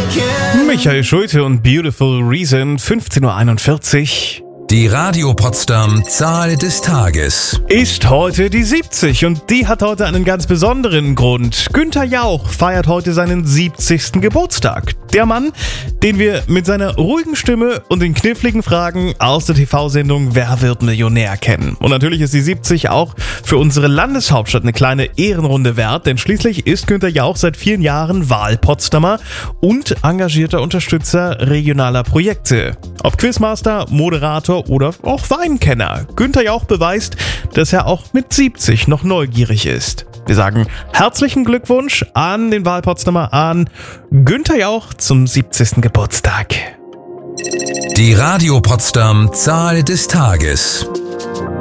Michael Schulte und Beautiful Reason, 15.41 Uhr. Die Radio Potsdam Zahl des Tages Ist heute die 70 und die hat heute einen ganz besonderen Grund. Günther Jauch feiert heute seinen 70. Geburtstag. Der Mann, den wir mit seiner ruhigen Stimme und den kniffligen Fragen aus der TV-Sendung Wer wird Millionär kennen. Und natürlich ist die 70 auch für unsere Landeshauptstadt eine kleine Ehrenrunde wert, denn schließlich ist Günther Jauch seit vielen Jahren Wahlpotsdamer und engagierter Unterstützer regionaler Projekte. Ob Quizmaster, Moderator oder auch Weinkenner. Günther Jauch beweist, dass er auch mit 70 noch neugierig ist. Wir sagen herzlichen Glückwunsch an den Wahlpotsdamer, an Günther Jauch zum 70. Geburtstag. Die Radio Potsdam Zahl des Tages.